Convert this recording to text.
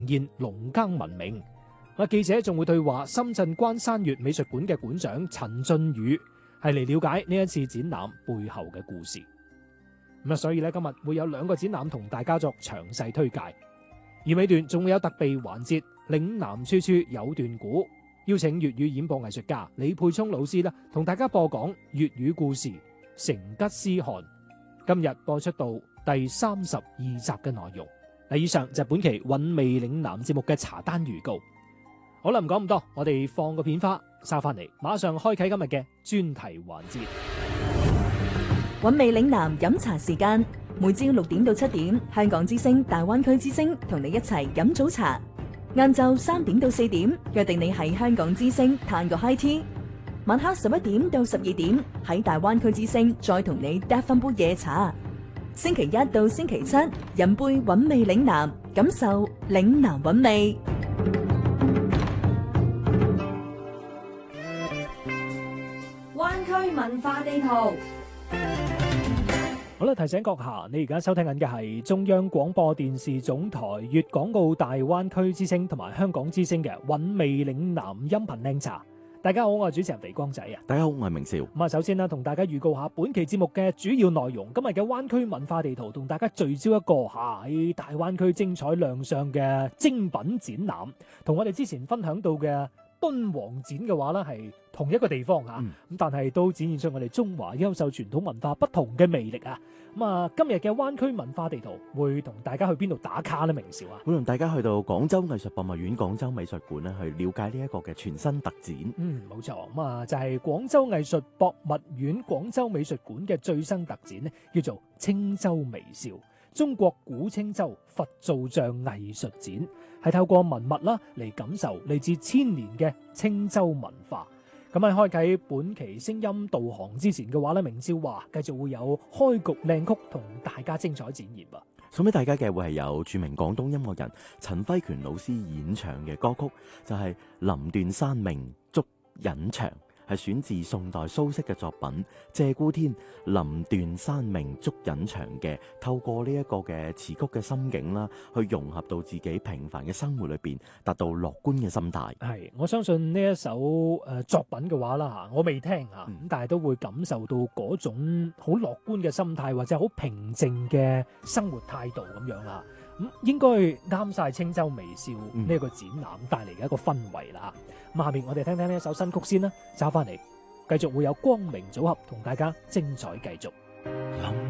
現農耕文明。記者仲會對話深圳關山月美術館嘅館長陳俊宇，係嚟了解呢一次展覽背後嘅故事。所以今日會有2個展覽同大家作詳細推介，而尾段仲會有特備環節，嶺南處處有段古，邀請粵語演播藝術家李沛聰老師同大家播講粵語故事成吉思汗。今日播出到第32集嘅內容。以上就係本期韻味嶺南節目嘅茶單預告。好啦，唔講咁多，我哋放個片花，收翻嚟，馬上開啟今日嘅專題環節。 韻味嶺南飲茶時間，每朝6點到7點，香港之聲、大灣區之聲同你一齊飲早茶。晏晝3點到4點，約定你喺香港之聲嘆個 high tea。晚黑11點到12點，喺大灣區之聲再同你嗒翻杯夜茶。星期1到星期7，飲杯韻味嶺南，感受嶺南韻味。 灣區文化地圖。 好啦，提醒閣下，你而家收聽緊嘅係中央廣播電視總台粵港澳大灣區之聲同埋香港之聲嘅韻味嶺南音頻靚茶。大家好，我係主持人肥光仔啊。 大家好，我係明少。 首先同大家預告下本期節目嘅主要內容。今日嘅灣區文化地圖同大家聚焦一個喺大灣區精彩亮相嘅精品展覽，同我哋之前分享到嘅敦煌展嘅話係同一個地方咁但係都展現出我哋中華優秀傳統文化不同嘅魅力啊！今日嘅灣區文化地圖會同大家去邊度打卡呢？明少啊， 會同大家去到廣州藝術博物院、廣州美術館去了解呢一個嘅全新特展。 冇錯，就係廣州藝術博物院、廣州美術館嘅最新特展呢，叫做青州微笑中國古青州佛造像藝術展，係透過文物嚟感受嚟自千年嘅青州文化。咁喺開啟本期聲音導航之前嘅話呢，明少話繼續會有開局靚曲同大家精彩展現喎。 送俾大家嘅會係有著名廣東音樂人陳輝權老師演唱嘅歌曲，就係林斷山明燭隱長，係選自宋代蘇軾嘅作品《鷓鴣天》。林斷山明燭隱長嘅，透過呢一個嘅詞曲嘅心境啦，去融合到自己平凡嘅生活裏邊，達到樂觀嘅心態。 係，我相信呢一首作品嘅話啦我未聽但係都會感受到嗰種好樂觀嘅心態，或者好平靜嘅生活態度咁樣啦。應該啱晒青州微笑呢個展覽帶嚟嘅一個氛圍啦。下面我哋聽聽呢一首新曲先啦，找翻嚟繼續會有光明組合同大家精彩繼續。